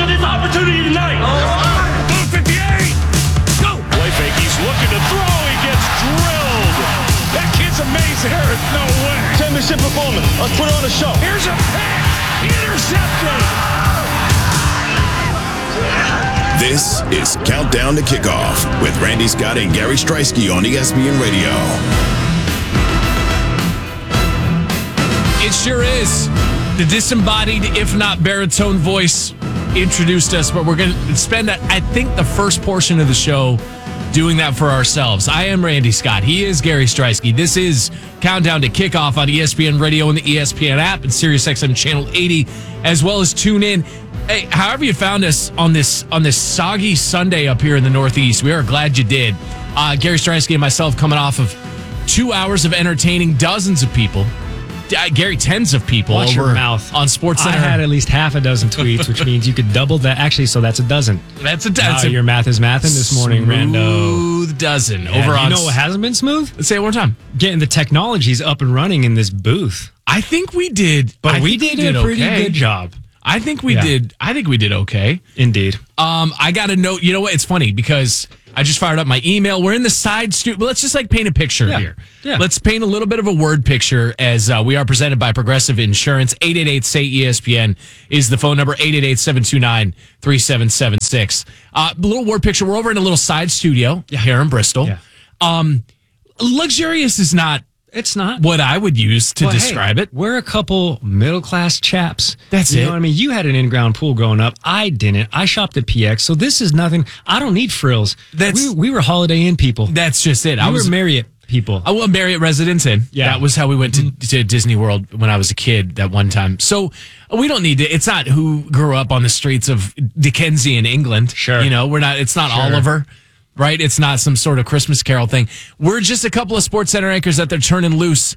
this opportunity tonight. 58. Go. Play fake. He's looking to throw. He gets drilled. That kid's amazing. There is no way. Championship performance. Let's put on a show. Here's a pick. Intercepted. This is Countdown to Kickoff with Randy Scott and Gary Striewski on ESPN Radio. It sure is. The disembodied, if not baritone voice introduced us, but we're going to spend, I think, the first portion of the show doing that for ourselves. I am Randy Scott. He is Gary Striewski. This is Countdown to Kickoff on ESPN Radio and the ESPN app and SiriusXM Channel 80, as well as tune in. Hey, however you found us on this soggy Sunday up here in the Northeast, we are glad you did. Gary Striewski and myself coming off of 2 hours of entertaining dozens of people. Gary, tens of people. Watch over your mouth. On SportsCenter. I had at least half a dozen tweets, which means you could double that. Actually, so that's a dozen. That's a your math is mathing this morning, Rando. Smooth dozen. Yeah, over on. You know what hasn't been smooth? Let's say it one more time. Getting the technologies up and running in this booth. I think we did, but we did a pretty good job. I think we did. I think we did okay. Indeed. I got a note. You know what? It's funny because I just fired up my email. We're in the side studio. Let's just paint a picture here. Yeah. Let's paint a little bit of a word picture as we are presented by Progressive Insurance. 888-SAY-ESPN is the phone number. 888-729-3776. Little word picture. We're over in a little side studio here in Bristol. Yeah. Luxurious is not. It's not what I would use to describe it. We're a couple middle-class chaps. That's You it. know what I mean? You had an in-ground pool growing up. I didn't. I shopped at PX, so this is nothing. I don't need frills. We were Holiday Inn people. That's just it. We were Marriott people. I was Marriott Residence Inn. Yeah. That was how we went to Disney World when I was a kid that one time. So we don't need to. It's not who grew up on the streets of Dickensian England. Sure. You know, we're not. It's not Oliver. Right? It's not some sort of Christmas Carol thing. We're just a couple of SportsCenter anchors that they're turning loose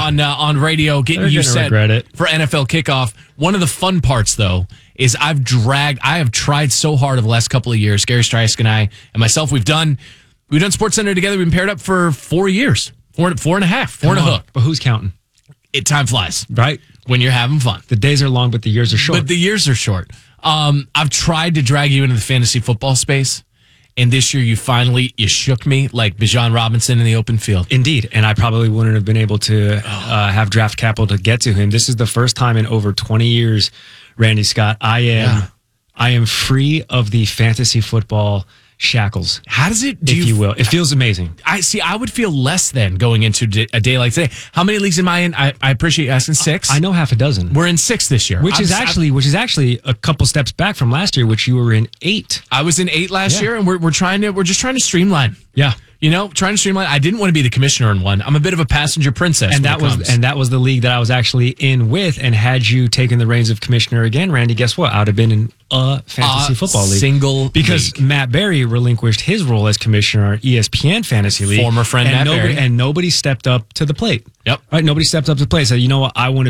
on radio, getting you set for NFL kickoff. One of the fun parts, though, is I have tried so hard over the last couple of years. Gary Striewski and I and myself, we've done SportsCenter together. We've been paired up for 4 years, four and a half, four and a hook. But who's counting? Time flies, right? When you're having fun. The days are long, but the years are short. I've tried to drag you into the fantasy football space. And this year, you shook me like Bijan Robinson in the open field. Indeed. And I probably wouldn't have been able to have draft capital to get to him. This is the first time in over 20 years, Randy Scott, I am free of the fantasy football shackles. How does it, if you will? It feels amazing. I would feel less than going into a day like today. How many leagues am I in? I appreciate you asking. 6. I know half a dozen. We're in 6 this year. Which is actually a couple steps back from last year, which you were in 8. I was in 8 last year, and we're just trying to streamline. Yeah. You know, trying to streamline. I didn't want to be the commissioner in one. I'm a bit of a passenger princess. And that was the league that I was actually in with. And had you taken the reins of commissioner again, Randy, guess what? I would have been in a fantasy football league. Because Matt Berry relinquished his role as commissioner on ESPN Fantasy League. Former friend Matt Berry. And nobody stepped up to the plate. Yep. Right? Nobody stepped up to the plate. So, you know what? I want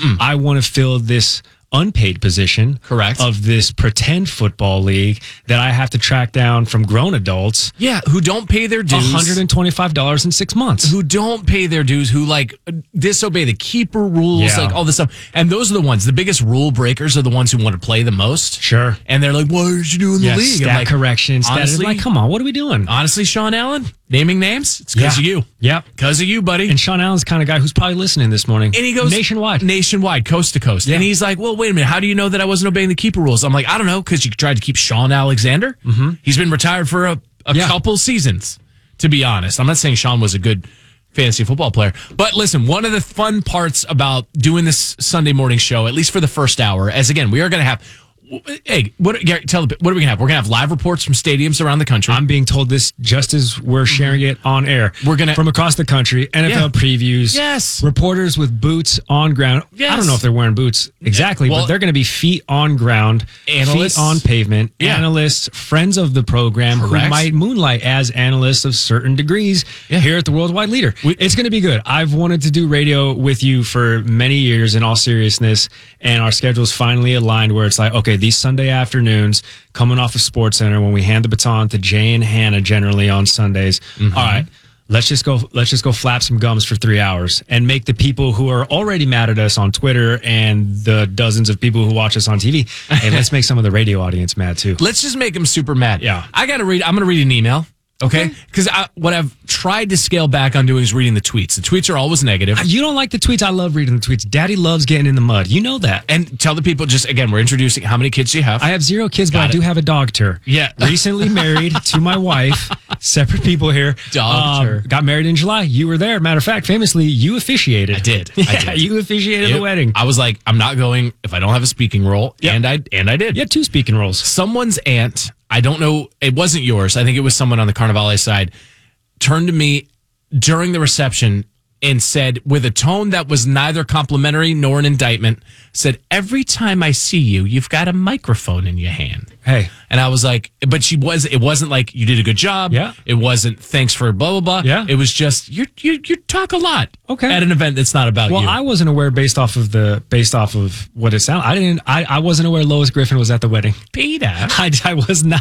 to fill this unpaid position of this pretend football league that I have to track down from grown adults. Yeah, who don't pay their dues. $125 in 6 months. Who don't pay their dues, who disobey the keeper rules, all this stuff. And those are the ones, the biggest rule breakers are the ones who want to play the most. Sure. And they're like, what did you do in the league? Stat correction. Honestly, come on, what are we doing? Honestly, Sean Allen, naming names, it's because of you. Yeah. Because of you, buddy. And Sean Allen's the kind of guy who's probably listening this morning. And he goes nationwide, coast to coast. Yeah. And he's like, well, wait a minute, how do you know that I wasn't obeying the keeper rules? I'm like, I don't know, because you tried to keep Sean Alexander. Mm-hmm. He's been retired for a couple seasons, to be honest. I'm not saying Sean was a good fantasy football player. But listen, one of the fun parts about doing this Sunday morning show, at least for the first hour, as again, we are going to have... Hey, Gary, what are we going to have? We're going to have live reports from stadiums around the country. I'm being told this just as we're sharing it on air. We're going to... From across the country, NFL previews. Yes. Reporters with boots on ground. Yes. I don't know if they're wearing boots exactly, but they're going to be feet on ground, analysts, feet on pavement, analysts, friends of the program who might moonlight as analysts of certain degrees here at the Worldwide Leader. It's going to be good. I've wanted to do radio with you for many years in all seriousness, and our schedule's finally aligned where it's like, okay, these Sunday afternoons coming off of SportsCenter when we hand the baton to Jay and Hannah generally on Sundays. Mm-hmm. All right, let's just go flap some gums for 3 hours and make the people who are already mad at us on Twitter and the dozens of people who watch us on TV, hey, let's make some of the radio audience mad too. Let's just make them super mad. Yeah. I'm going to read an email. Okay? Because what I've tried to scale back on doing is reading the tweets. The tweets are always negative. You don't like the tweets? I love reading the tweets. Daddy loves getting in the mud. You know that. And tell the people, just again, we're introducing how many kids do you have? I have 0 kids, but I do have a dog tour. Yeah. Recently married to my wife. Separate people here. Dog tour. Got married in July. You were there. Matter of fact, famously, you officiated. I did. You officiated the wedding. I was like, I'm not going if I don't have a speaking role. Yep. And I did. You had 2 speaking roles. Someone's aunt, I don't know, it wasn't yours. I think it was someone on the Carnivale side, turned to me during the reception and said, with a tone that was neither complimentary nor an indictment, said, every time I see you, you've got a microphone in your hand. Hey. And I was like, but it wasn't like you did a good job. Yeah. It wasn't thanks for blah, blah, blah. Yeah. It was just, you talk a lot. Okay. At an event that's not about you. Well, I wasn't aware based off of what it sounded. I wasn't aware Lois Griffin was at the wedding. Peter. I was not.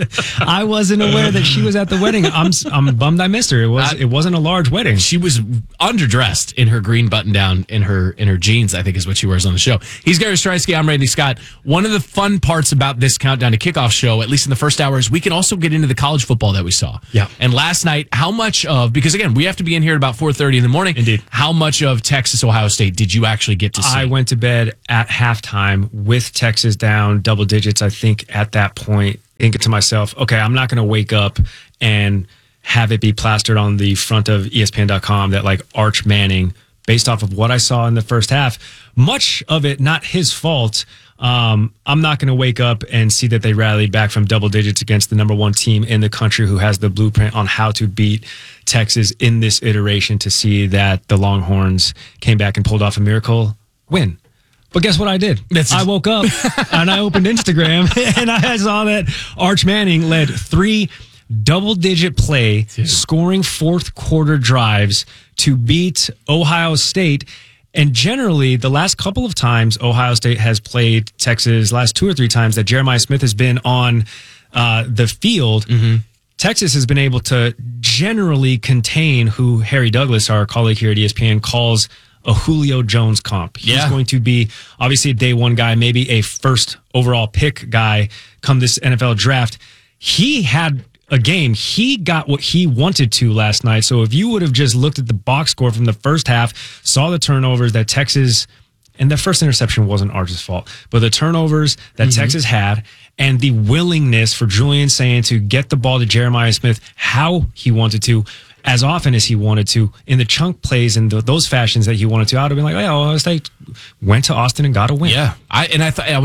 I wasn't aware that she was at the wedding. I'm bummed I missed her. It wasn't a large wedding. She was underdressed in her green button down in her jeans, I think is what she wears on the show. He's Gary Striewski. I'm Randy Scott. One of the fun parts about this Countdown to Kickoff show, at least in the first hour, is we can also get into the college football that we saw. Yeah. And last night, how much of, because again, we have to be in here at about 4:30 in the morning. Indeed. How much of Texas, Ohio State did you actually get to see? I went to bed at halftime with Texas down double digits. I think at that point, thinking to myself, okay, I'm not going to wake up and have it be plastered on the front of ESPN.com that like Arch Manning, based off of what I saw in the first half, much of it not his fault. I'm not going to wake up and see that they rallied back from double digits against the number 1 team in the country who has the blueprint on how to beat Texas in this iteration, to see that the Longhorns came back and pulled off a miracle win. But guess what I did? I woke up and I opened Instagram and I saw that Arch Manning led 3 double-digit play, scoring fourth quarter drives to beat Ohio State. And generally, the last couple of times Ohio State has played Texas, last 2 or 3 times that Jeremiah Smith has been on the field, Texas has been able to generally contain who Harry Douglas, our colleague here at ESPN, calls a Julio Jones comp. He's going to be obviously a day 1 guy, maybe a first overall pick guy come this NFL draft. He had a game. He got what he wanted to last night. So if you would have just looked at the box score from the first half, saw the turnovers that Texas, and the first interception wasn't Arch's fault, but the turnovers that Texas had and the willingness for Julian Sayin to get the ball to Jeremiah Smith how he wanted to, as often as he wanted to, in the chunk plays and those fashions that he wanted to, I would have been like, oh, Ohio State went to Austin and got a win. Yeah. I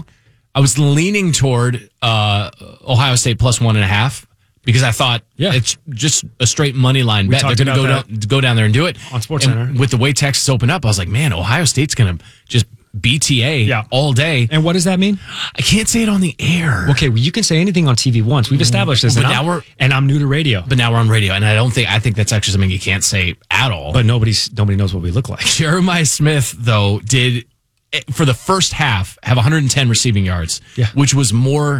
was leaning toward Ohio State plus 1.5 because I thought it's just a straight money line bet. They're going to go down there and do it on SportsCenter. With the way Texas opened up, I was like, man, Ohio State's going to just BTA all day. And what does that mean? I can't say it on the air. Okay, well, you can say anything on TV once. We've established this. And I'm new to radio. But now we're on radio, and I think that's actually something you can't say at all. But nobody knows what we look like. Jeremiah Smith, though, did, for the first half, have 110 receiving yards, which was more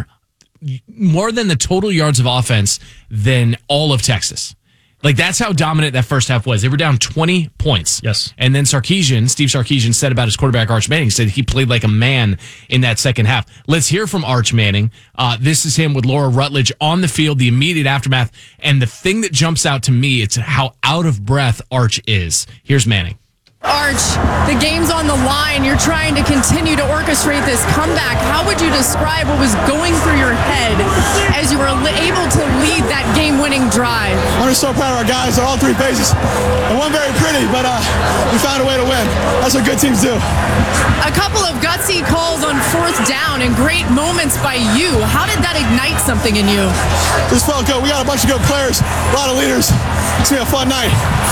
than the total yards of offense than all of Texas. Like, that's how dominant that first half was. They were down 20 points. Yes. And then Steve Sarkisian said about his quarterback, Arch Manning, said he played like a man in that second half. Let's hear from Arch Manning. This is him with Laura Rutledge on the field, the immediate aftermath. And the thing that jumps out to me, it's how out of breath Arch is. Here's Manning. Arch, the game's on the line. You're trying to continue to orchestrate this comeback. How would you describe what was going through your head as you were able to lead that game-winning drive? I'm just so proud of our guys on all 3 phases. It wasn't very pretty, but we found a way to win. That's what good teams do. A couple of gutsy calls on 4th down and great moments by you. How did that ignite something in you? This felt good. We got a bunch of good players, a lot of leaders. It's going to be a fun night.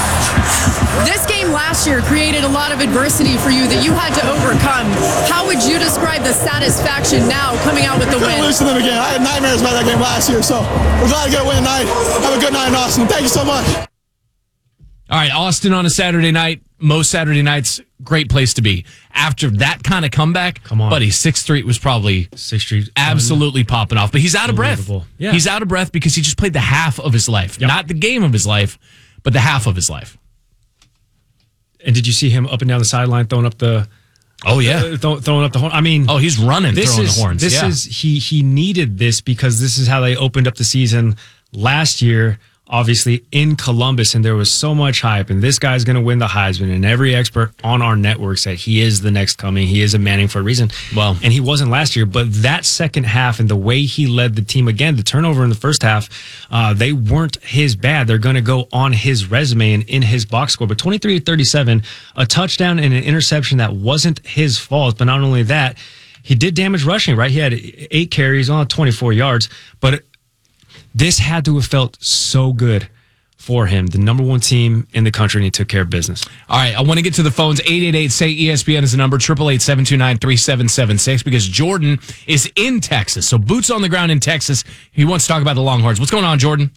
This game last year created a lot of adversity for you that you had to overcome. How would you describe the satisfaction now coming out with the win? Couldn't lose to them again. I had nightmares about that game last year, so we're glad to get a win tonight. Have a good night in Austin. Thank you so much. All right, Austin on a Saturday night. Most Saturday nights, great place to be. After that kind of comeback, come on, buddy, 6th Street was probably absolutely popping off. But he's out of breath. Yeah. He's out of breath because he just played the half of his life, not the game of his life. but the half of his life. And did you see him up and down the sideline throwing up the? Oh yeah, throwing up the horn. I mean, he's running, throwing the horns. This is he needed this because this is how they opened up the season last year. Obviously in Columbus, and there was so much hype, and this guy's going to win the Heisman, and every expert on our network said he is the next coming. He is a Manning for a reason. Well, and he wasn't last year, but that second half and the way he led the team, again, the turnover in the first half, they weren't his bad. They're going to go on his resume and in his box score. But 23-37, a touchdown and an interception that wasn't his fault. But not only that, he did damage rushing, right? He had 8 carries on 24 yards, but this had to have felt so good for him, the number 1 team in the country, and he took care of business. All right, I want to get to the phones. 888-SAY-ESPN is the number, 888-729-3776, because Jordan is in Texas. So boots on the ground in Texas. He wants to talk about the Longhorns. What's going on, Jordan?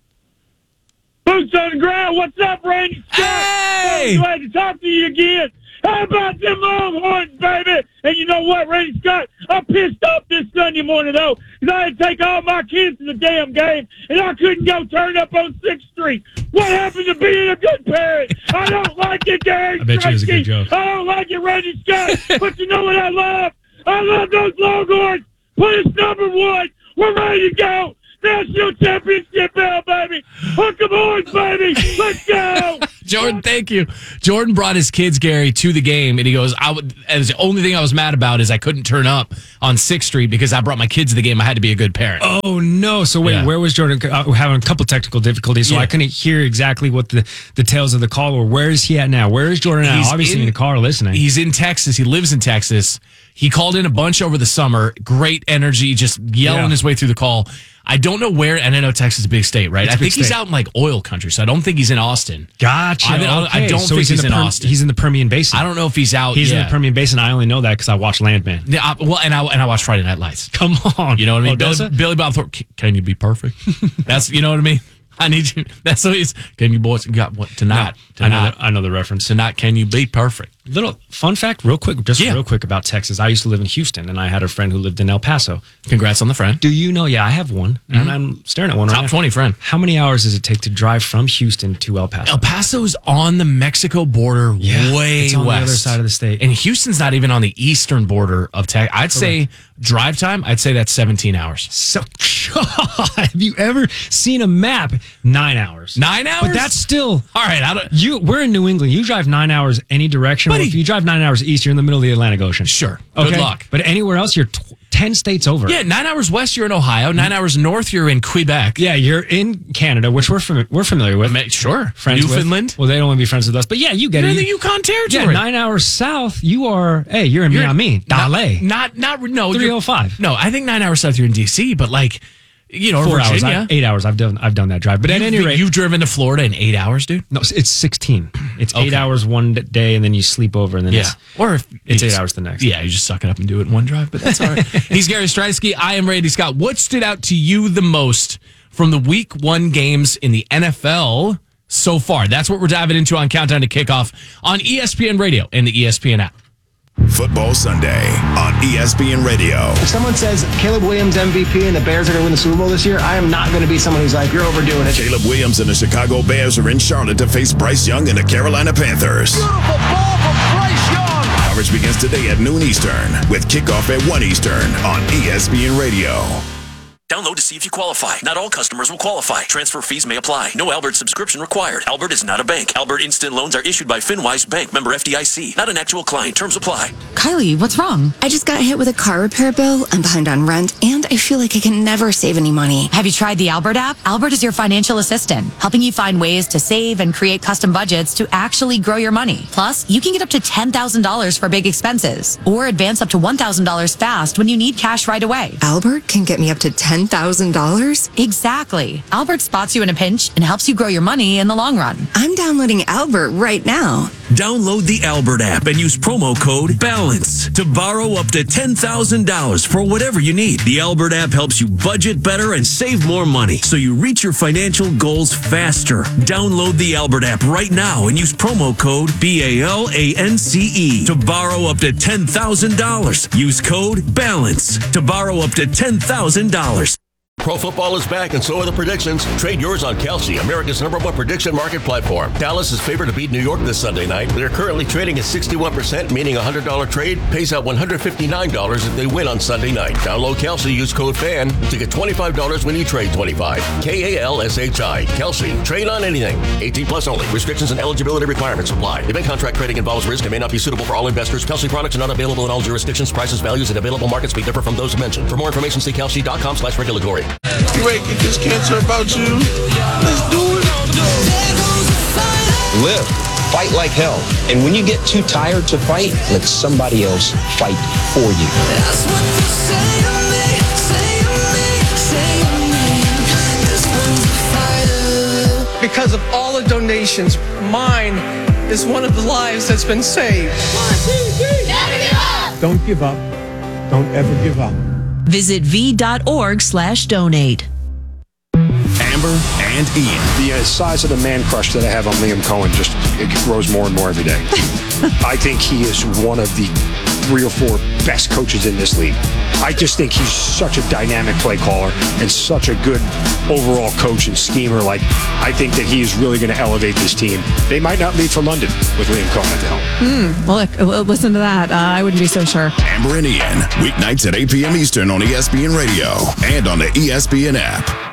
Boots on the ground. What's up, Randy? Hey! Glad to talk to you again. How about them Longhorns, baby? And you know what, Randy Scott? I'm pissed off this Sunday morning, though, because I had to take all my kids to the damn game, and I couldn't go turn up on 6th Street. What happened to being a good parent? I don't like it, Gary. I bet you it was a good joke. I don't like it, Randy Scott, but you know what I love? I love those Longhorns. Put us number 1. We're ready to go. National championship bell, baby. Hook 'em horns, baby. Let's go. Jordan, thank you. Jordan brought his kids, Gary, to the game, and he goes, and the only thing I was mad about is I couldn't turn up on 6th Street because I brought my kids to the game. I had to be a good parent. Oh, no. So, wait, Where was Jordan? We're having a couple technical difficulties, so I couldn't hear exactly what the details of the call were. Where is he at now? Where is Jordan now? Obviously in the car listening. He's in Texas. He lives in Texas. He called in a bunch over the summer. Great energy, just yelling his way through the call. I don't know where, and I know Texas is a big state, right? I think he's out in like oil country, so I don't think he's in Austin. Gotcha. I don't think he's in Austin. He's in the Permian Basin. I don't know if he's out. He's in the Permian Basin. I only know that because I watch Landman. Yeah, and I watch Friday Night Lights. Come on, you know what I mean? Billy Bob Thornton. Can you be perfect? That's you know what I mean. I need you. That's what he's. Can you boys got what tonight? No, I know the reference. Tonight, can you be perfect? Little fun fact, real quick about Texas. I used to live in Houston, and I had a friend who lived in El Paso. Congrats on the friend. Do you know? Yeah, I have one, and I'm staring at one right now. Top 20 friend. How many hours does it take to drive from Houston to El Paso? El Paso's on the Mexico border, way it's on west, the other side of the state, and Houston's not even on the eastern border of Texas. I'd say drive time. I'd say that's 17 hours. So, have you ever seen a map? 9 hours. 9 hours. But that's still all right. We're in New England. You drive 9 hours any direction. But if you drive 9 hours east, you're in the middle of the Atlantic Ocean. Sure. Okay? Good luck. But anywhere else, you're 10 states over. Yeah, 9 hours west, you're in Ohio. 9 hours north, you're in Quebec. Yeah, you're in Canada, which we're familiar with. Sure. Friends Newfoundland. With. Well, they don't want to be friends with us. But yeah, you get you're it. in the Yukon Territory. Yeah, 9 hours south, you're in Miami. Dale. Not 305. No, I think 9 hours south, you're in D.C., but 4 hours. Virginia. 8 hours. I've done that drive. But at any rate, you've driven to Florida in 8 hours, dude? No, it's 16. It's 8 hours one day, and then you sleep over, and then it's 8 hours the next. Yeah, you just suck it up and do it in one drive, but that's all right. He's Gary Stridsky. I am Randy Scott. What stood out to you the most from the Week 1 games in the NFL so far? That's what we're diving into on Countdown to Kickoff on ESPN Radio and the ESPN app. Football Sunday on ESPN Radio. If someone says Caleb Williams MVP and the Bears are going to win the Super Bowl this year, I am not going to be someone who's like, you're overdoing it. Caleb Williams and the Chicago Bears are in Charlotte to face Bryce Young and the Carolina Panthers. Beautiful ball from Bryce Young. Coverage begins today at noon Eastern with kickoff at 1 Eastern on ESPN Radio. Download to see if you qualify. Not all customers will qualify. Transfer fees may apply. No Albert subscription required. Albert is not a bank. Albert Instant Loans are issued by FinWise Bank, member FDIC. Not an actual client. Terms apply. Kylie, what's wrong? I just got hit with a car repair bill. I'm behind on rent, and I feel like I can never save any money. Have you tried the Albert app? Albert is your financial assistant, helping you find ways to save and create custom budgets to actually grow your money. Plus, you can get up to $10,000 for big expenses, or advance up to $1,000 fast when you need cash right away. Albert can get me up to $10,000? Exactly. Albert spots you in a pinch and helps you grow your money in the long run. I'm downloading Albert right now. Download the Albert app and use promo code BALANCE to borrow up to $10,000 for whatever you need. The Albert app helps you budget better and save more money so you reach your financial goals faster. Download the Albert app right now and use promo code BALANCE to borrow up to $10,000. Use code BALANCE to borrow up to $10,000. Pro football is back, and so are the predictions. Trade yours on Kalshi, America's #1 prediction market platform. Dallas is favored to beat New York this Sunday night. They're currently trading at 61%, meaning a $100 trade pays out $159 if they win on Sunday night. Download Kalshi, use code FAN to get $25 when you trade $25. KALSHI. Kalshi. Trade on anything. 18 plus only. Restrictions and eligibility requirements apply. Event contract trading involves risk and may not be suitable for all investors. Kalshi products are not available in all jurisdictions. Prices, values, and available markets may differ from those mentioned. For more information, see kalshi.com/regulatory. You ready to get this cancer about you? Let's do it. Live. Fight like hell. And when you get too tired to fight, let somebody else fight for you. That's what you say to me, say to me, say to me. This one's a fighter. Because of all the donations, mine is one of the lives that's been saved. 1, 2, 3. Never give up. Don't give up. Don't ever give up. Visit v.org/donate. Amber and Ian. The size of the man crush that I have on Liam Cohen just grows more and more every day. I think he is one of the 3 or 4 best coaches in this league. I just think he's such a dynamic play caller and such a good overall coach and schemer. Like, I think that he is really going to elevate this team. They might not leave for London with Liam Cohen at the helm. Well, look, listen to that. I wouldn't be so sure. Amber and Ian, weeknights at 8 p.m. Eastern on ESPN Radio and on the ESPN app.